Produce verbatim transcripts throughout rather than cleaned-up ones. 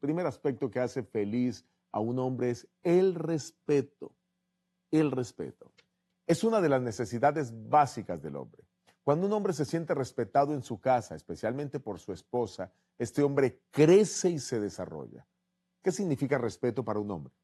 primer aspecto que hace feliz a un hombre es el respeto. El respeto. Es una de las necesidades básicas del hombre. Cuando un hombre se siente respetado en su casa, especialmente por su esposa, este hombre crece y se desarrolla. ¿Qué significa respeto para un hombre?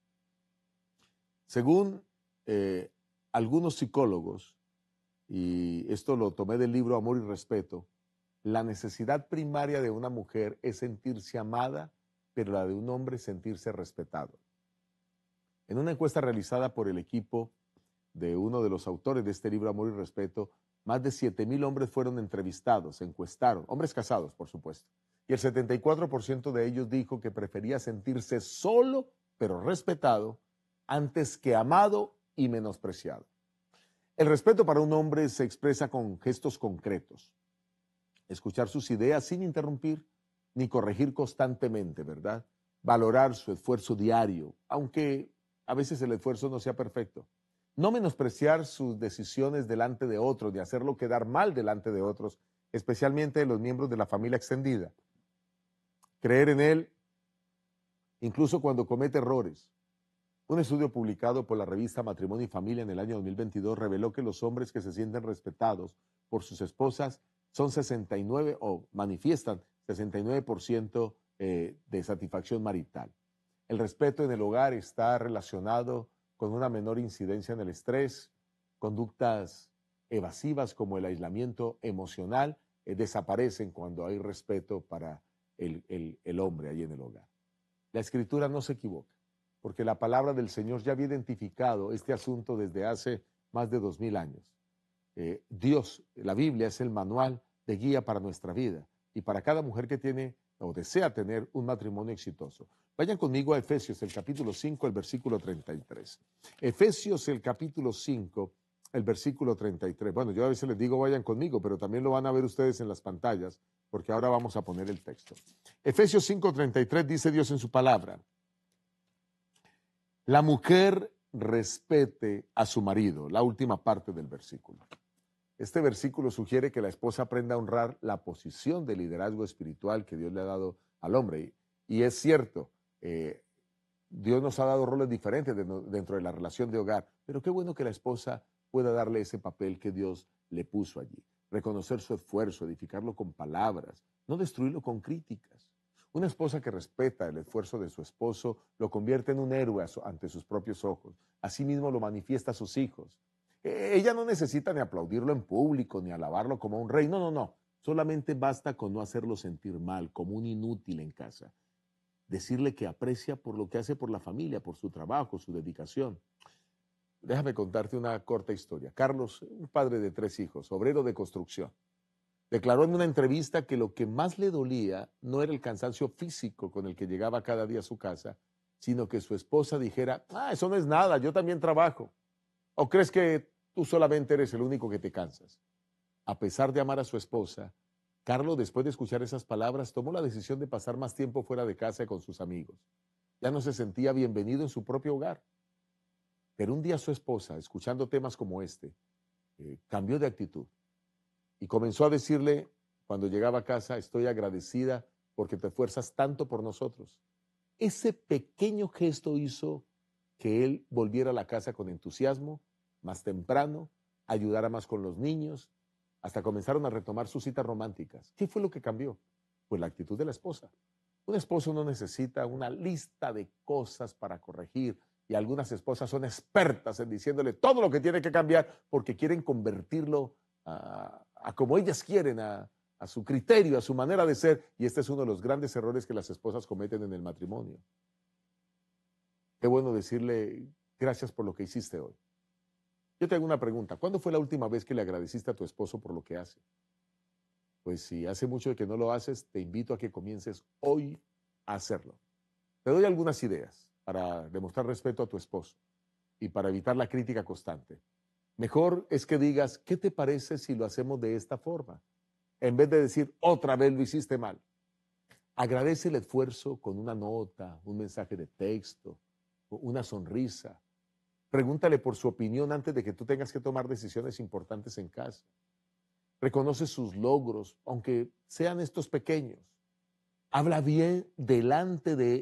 Según eh, algunos psicólogos, y esto lo tomé del libro Amor y Respeto, la necesidad primaria de una mujer es sentirse amada, pero la de un hombre es sentirse respetado. En una encuesta realizada por el equipo de uno de los autores de este libro Amor y Respeto, más de siete mil hombres fueron entrevistados, se encuestaron, hombres casados, por supuesto, y el setenta y cuatro por ciento de ellos dijo que prefería sentirse solo, pero respetado, antes que amado y menospreciado. El respeto para un hombre se expresa con gestos concretos. Escuchar sus ideas sin interrumpir ni corregir constantemente, ¿verdad? Valorar su esfuerzo diario, aunque a veces el esfuerzo no sea perfecto. No menospreciar sus decisiones delante de otros, ni hacerlo quedar mal delante de otros, especialmente de los miembros de la familia extendida. Creer en él, incluso cuando comete errores. Un estudio publicado por la revista Matrimonio y Familia en el año dos mil veintidós reveló que los hombres que se sienten respetados por sus esposas son sesenta y nueve o manifiestan sesenta y nueve por ciento eh, de satisfacción marital. El respeto en el hogar está relacionado con una menor incidencia en el estrés, conductas evasivas como el aislamiento emocional eh, desaparecen cuando hay respeto para el, el, el hombre ahí en el hogar. La Escritura no se equivoca, porque la palabra del Señor ya había identificado este asunto desde hace más de dos mil años. Eh, Dios, la Biblia es el manual de guía para nuestra vida y para cada mujer que tiene o desea tener un matrimonio exitoso. Vayan conmigo a Efesios, el capítulo cinco, el versículo treinta y tres. Efesios, el capítulo cinco, el versículo treinta y tres. Bueno, yo a veces les digo vayan conmigo, pero también lo van a ver ustedes en las pantallas, porque ahora vamos a poner el texto. Efesios cinco, treinta y tres dice Dios en su palabra: la mujer respete a su marido, la última parte del versículo. Este versículo sugiere que la esposa aprenda a honrar la posición de liderazgo espiritual que Dios le ha dado al hombre. Y, y es cierto, eh, Dios nos ha dado roles diferentes de, dentro de la relación de hogar, pero qué bueno que la esposa pueda darle ese papel que Dios le puso allí. Reconocer su esfuerzo, edificarlo con palabras, no destruirlo con críticas. Una esposa que respeta el esfuerzo de su esposo lo convierte en un héroe ante sus propios ojos. Asimismo lo manifiesta a sus hijos. Ella no necesita ni aplaudirlo en público, ni alabarlo como un rey. No, no, no. Solamente basta con no hacerlo sentir mal, como un inútil en casa. Decirle que aprecia por lo que hace por la familia, por su trabajo, su dedicación. Déjame contarte una corta historia. Carlos, un padre de tres hijos, obrero de construcción, declaró en una entrevista que lo que más le dolía no era el cansancio físico con el que llegaba cada día a su casa, sino que su esposa dijera: ah, eso no es nada, yo también trabajo. ¿O crees que tú solamente eres el único que te cansas? A pesar de amar a su esposa, Carlos, después de escuchar esas palabras, tomó la decisión de pasar más tiempo fuera de casa con sus amigos. Ya no se sentía bienvenido en su propio hogar. Pero un día su esposa, escuchando temas como este, eh, cambió de actitud y comenzó a decirle cuando llegaba a casa: estoy agradecida porque te esfuerzas tanto por nosotros. Ese pequeño gesto hizo que él volviera a la casa con entusiasmo, más temprano, ayudara más con los niños, hasta comenzaron a retomar sus citas románticas. ¿Qué fue lo que cambió? Pues la actitud de la esposa. Un esposo no necesita una lista de cosas para corregir, y algunas esposas son expertas en diciéndole todo lo que tiene que cambiar porque quieren convertirlo a, a como ellas quieren, a, a su criterio, a su manera de ser, y este es uno de los grandes errores que las esposas cometen en el matrimonio. Qué bueno decirle gracias por lo que hiciste hoy. Yo te hago una pregunta: ¿cuándo fue la última vez que le agradeciste a tu esposo por lo que hace? Pues si hace mucho que no lo haces, te invito a que comiences hoy a hacerlo. Te doy algunas ideas para demostrar respeto a tu esposo y para evitar la crítica constante. Mejor es que digas: ¿qué te parece si lo hacemos de esta forma? En vez de decir otra vez lo hiciste mal. Agradece el esfuerzo con una nota, un mensaje de texto, una sonrisa. Pregúntale por su opinión antes de que tú tengas que tomar decisiones importantes en casa. Reconoce sus logros, aunque sean estos pequeños. Habla bien delante de